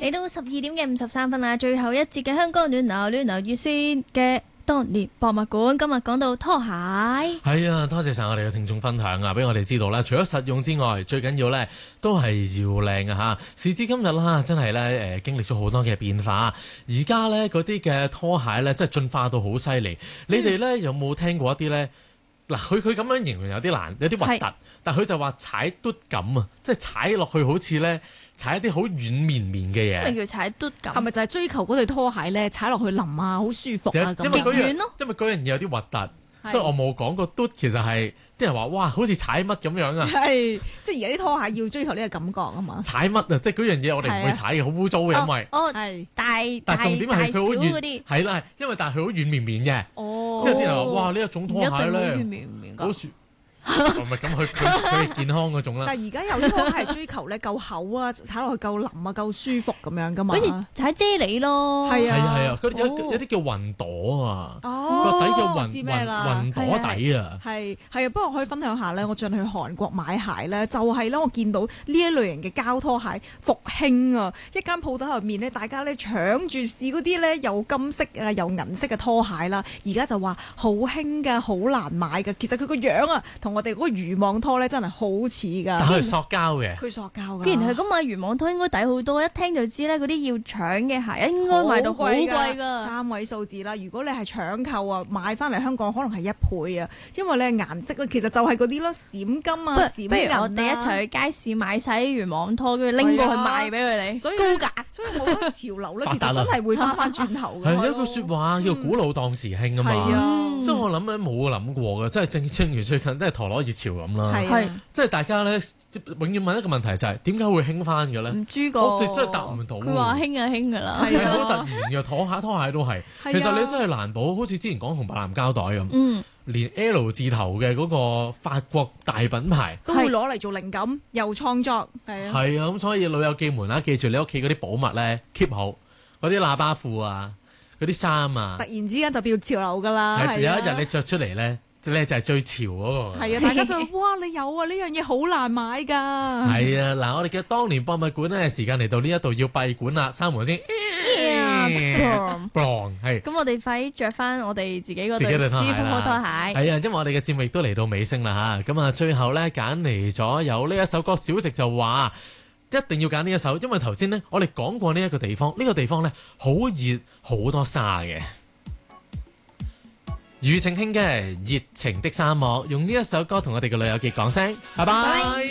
嚟到12:53啦，最後一節嘅香港暖流熱線嘅當年博物館，今日講到拖鞋。 係啊，多謝晒我哋嘅聽眾分享啊，俾我哋知道啦。除咗實用之外，最緊要呢都係要靚啊嚇。時至今日啦，真係呢經歷咗好多嘅變化。而家呢嗰啲嘅拖鞋呢，真係進化到好犀利。你哋呢有冇聽過一啲呢？嗱，佢咁樣形容有啲難，有啲核突，但佢就話踩嘟咁啊，即係踩落去好似呢。踩一啲好軟綿綿嘅嘢， 咩叫踩嘟咁？ 係咪就係追求嗰對拖鞋咧？踩落去腍啊，好舒服啊咁。 極軟咯， 因為嗰樣嘢有啲核突，所以我冇講過嘟。其實係啲人話哇，好似踩乜咁樣啊！ 係即係而家啲拖鞋要追求呢個感覺啊嘛。 踩乜啊？即係嗰樣嘢我哋唔會踩嘅，好污糟嘅，因為係但重點係佢好軟，係啦，因為但係佢好軟綿綿嘅。 哦， 即係啲人話哇，呢一種拖鞋咧，好舒。唔係咁，佢係健康嗰種啦。 但係而家有啲拖鞋係追求咧夠厚啊，踩落去夠腍啊，夠舒服咁樣噶嘛。 好似踩啫喱咯。 係啊，有啲叫雲朵啊。個底叫雲朵底啊。係啊，不過我可以分享下咧，我最近去韓國買鞋咧，就係咧我見到呢一類型嘅膠拖鞋復興啊！一間鋪頭入面咧，大家咧搶住試嗰啲咧有金色啊有銀色嘅拖鞋啦。而家就話好興㗎，好難買㗎。其實佢個樣啊，同我哋嗰個漁網拖咧真係好似㗎， 但係塑膠嘅。 佢塑膠㗎。 既然係咁買漁網拖應該抵好多，一聽就知咧嗰啲要搶嘅鞋應該賣到好貴㗎 ，3位數字啦。如果你係搶購啊，買翻嚟香港可能係1倍啊，因為咧顏色咧其實就係嗰啲咯，閃金啊、閃銀啊。 不如我哋一齊去街市買晒啲漁網拖，跟住拎過去賣俾佢哋， 所以高價。 所以好多潮流咧，其實真係會翻轉頭嘅。 係有句説話叫古老當時興啊嘛。係啊，所以我諗咧冇諗過嘅，即係正如最近都係陀螺熱潮咁啦。 係， 即係大家咧永遠問一個問題就係點解會興翻嘅咧？ 唔知個， 我哋真係答唔到。 佢話興啊興㗎啦， 係好突然嘅，拖鞋都係。其實你真係難保，好似之前講紅白藍膠袋咁，連 L 字頭嘅嗰個法國大品牌都會攞嚟做靈感，又創作。係啊， 係啊，咁所以老友記們啦，記住你屋企嗰啲寶物咧 keep 好，嗰啲喇叭褲啊，嗰啲衫啊， 突然之間就變潮流㗎啦。 有一日你着出嚟咧。咧就係最潮嗰個。 係啊，大家就哇！你有啊，呢樣嘢好難買㗎。 係啊，嗱，我哋嘅當年博物館咧，時間嚟到呢一度要閉館啦，閂門先。係。 咁我哋快啲着翻我哋自己嗰對師傅拖鞋。 係啊，因為我哋嘅節目亦都嚟到尾聲啦嚇。咁啊，最後咧揀嚟咗有呢一首歌，小食就話一定要揀呢一首，因為頭先咧我哋講過呢一個地方，呢個地方咧好熱，好多沙嘅。庾澄慶嘅《熱情的沙漠》，用呢一首歌同我哋嘅老友記講聲，拜拜。